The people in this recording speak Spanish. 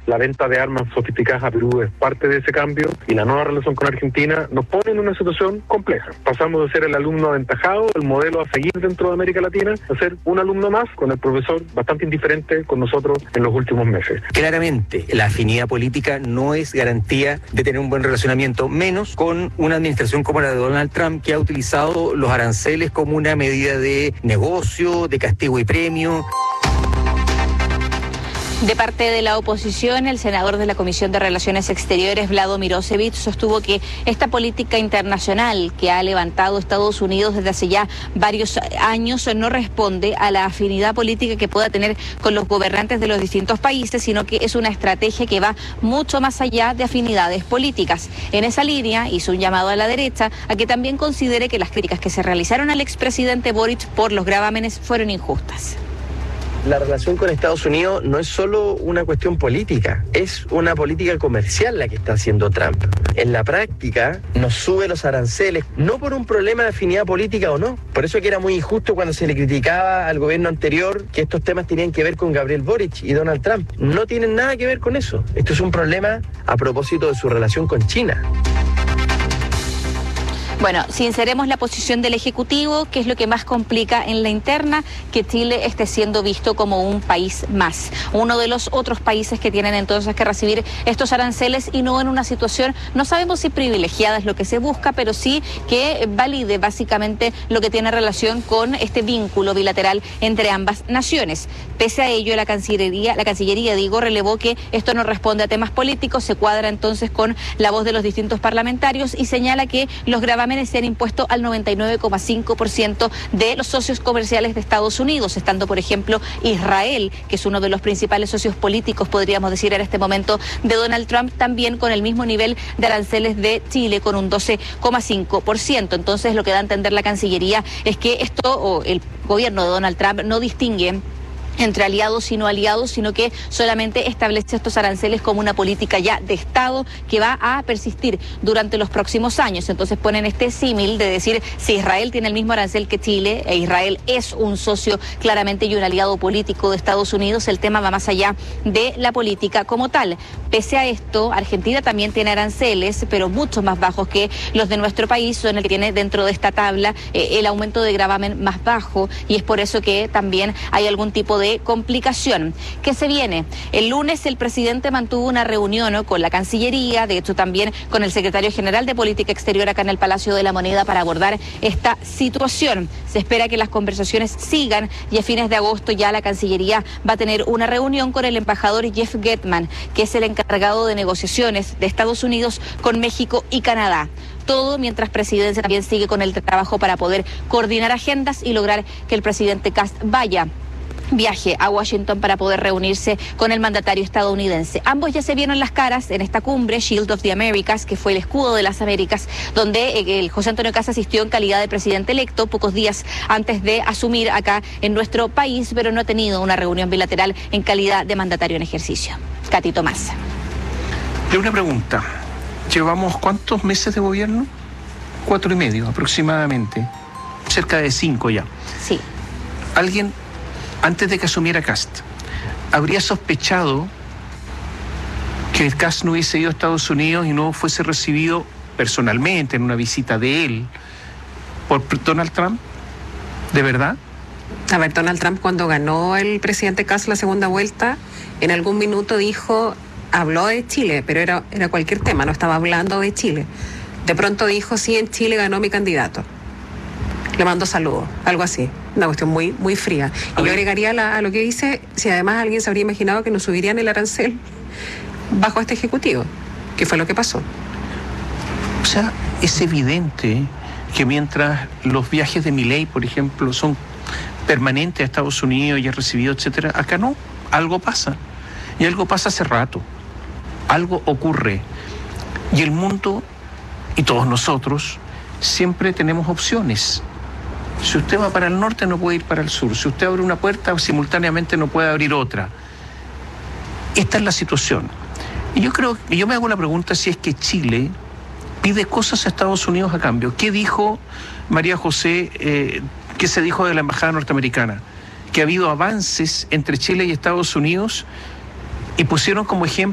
La venta de armas sofisticadas a Perú es parte de ese cambio y la nueva relación con Argentina nos pone en una situación compleja. Pasamos de ser el alumno aventajado, el modelo a seguir dentro de América Latina, a ser un alumno más con el profesor bastante indiferente con nosotros en los últimos meses. Claramente, la afinidad política no es garantía de tener un buen relacionamiento, menos con una administración como la de Donald Trump, que ha utilizado los aranceles como una medida de negocio, de castigo y premio. De parte de la oposición, el senador de la Comisión de Relaciones Exteriores, Vlado Mirosevic, sostuvo que esta política internacional que ha levantado Estados Unidos desde hace ya varios años no responde a la afinidad política que pueda tener con los gobernantes de los distintos países, sino que es una estrategia que va mucho más allá de afinidades políticas. En esa línea hizo un llamado a la derecha a que también considere que las críticas que se realizaron al expresidente Boric por los gravámenes fueron injustas. La relación con Estados Unidos no es solo una cuestión política, es una política comercial la que está haciendo Trump. En la práctica nos sube los aranceles, no por un problema de afinidad política o no. Por eso que era muy injusto cuando se le criticaba al gobierno anterior que estos temas tenían que ver con Gabriel Boric y Donald Trump. No tienen nada que ver con eso. Esto es un problema a propósito de su relación con China. Bueno, sinceremos la posición del Ejecutivo, que es lo que más complica en la interna, que Chile esté siendo visto como un país más. Uno de los otros países que tienen entonces que recibir estos aranceles y no en una situación, no sabemos si privilegiada es lo que se busca, pero sí que valide básicamente lo que tiene relación con este vínculo bilateral entre ambas naciones. Pese a ello, la Cancillería relevó que esto no responde a temas políticos, se cuadra entonces con la voz de los distintos parlamentarios y señala que los gravámenes se han impuesto al 99,5% de los socios comerciales de Estados Unidos, estando, por ejemplo, Israel, que es uno de los principales socios políticos, podríamos decir, en este momento, de Donald Trump, también con el mismo nivel de aranceles de Chile, con un 12,5%. Entonces, lo que da a entender la Cancillería es que esto, o el gobierno de Donald Trump, no distingue entre aliados y no aliados, sino que solamente establece estos aranceles como una política ya de Estado que va a persistir durante los próximos años. Entonces ponen este símil de decir, si Israel tiene el mismo arancel que Chile, e Israel es un socio claramente y un aliado político de Estados Unidos, el tema va más allá de la política como tal. Pese a esto, Argentina también tiene aranceles, pero mucho más bajos que los de nuestro país, son el que tiene dentro de esta tabla el aumento de gravamen más bajo, y es por eso que también hay algún tipo de complicación. ¿Qué se viene? El lunes el presidente mantuvo una reunión con la Cancillería, de hecho también con el secretario general de Política Exterior acá en el Palacio de la Moneda, para abordar esta situación. Se espera que las conversaciones sigan y a fines de agosto ya la Cancillería va a tener una reunión con el embajador Jeff Getman, que es el encargado de negociaciones de Estados Unidos con México y Canadá. Todo mientras Presidencia también sigue con el trabajo para poder coordinar agendas y lograr que el presidente Kast viaje a Washington para poder reunirse con el mandatario estadounidense. Ambos ya se vieron las caras en esta cumbre, Shield of the Americas, que fue el escudo de las Américas, donde el José Antonio Kast asistió en calidad de presidente electo pocos días antes de asumir acá en nuestro país, pero no ha tenido una reunión bilateral en calidad de mandatario en ejercicio. Katy Tomás. Una pregunta. ¿Llevamos cuántos meses de gobierno? 4 y medio aproximadamente. Cerca de 5 ya. Sí. ¿Alguien, antes de que asumiera Kast, habría sospechado que el Kast no hubiese ido a Estados Unidos y no fuese recibido personalmente en una visita de él por Donald Trump? ¿De verdad? A ver, Donald Trump, cuando ganó el presidente Kast la segunda vuelta, en algún minuto habló de Chile, pero era cualquier tema, no estaba hablando de Chile. De pronto dijo, sí, en Chile ganó mi candidato. Le mando saludos, algo así. Una cuestión muy, muy fría. Y yo agregaría a lo que dice, si además alguien se habría imaginado que nos subirían el arancel bajo este ejecutivo, que fue lo que pasó. O sea, es evidente que mientras los viajes de Milei, por ejemplo, son permanentes a Estados Unidos y es recibido, etcétera, acá no, algo pasa. Y algo pasa hace rato. Algo ocurre. Y el mundo, y todos nosotros, siempre tenemos opciones. Si usted va para el norte, no puede ir para el sur. Si usted abre una puerta, simultáneamente no puede abrir otra. Esta es la situación. Y yo me hago la pregunta si es que Chile pide cosas a Estados Unidos a cambio. ¿Qué dijo María José, qué se dijo de la embajada norteamericana? Que ha habido avances entre Chile y Estados Unidos, y pusieron como ejemplo